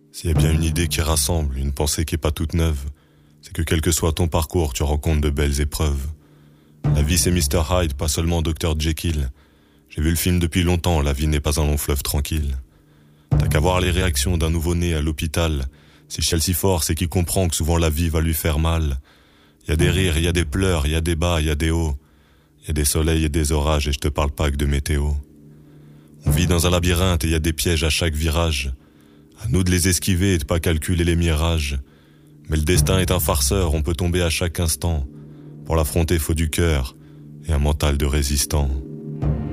S'il y a bien une idée qui rassemble, une pensée qui est pas toute neuve, c'est que quel que soit ton parcours, tu rencontres de belles épreuves. La vie c'est Mr. Hyde, pas seulement Dr. Jekyll. J'ai vu le film depuis longtemps, la vie n'est pas un long fleuve tranquille. T'as qu'à voir les réactions d'un nouveau-né à l'hôpital. Si Chelsea Ford, c'est qu'il comprend que souvent la vie va lui faire mal. Y a des rires, y a des pleurs, y a des bas, y a des hauts. Y a des soleils et des orages, et je te parle pas que de météo. On vit dans un labyrinthe et y a des pièges à chaque virage. À nous de les esquiver et de pas calculer les mirages. Mais le destin est un farceur, on peut tomber à chaque instant. Pour l'affronter, faut du cœur et un mental de résistant.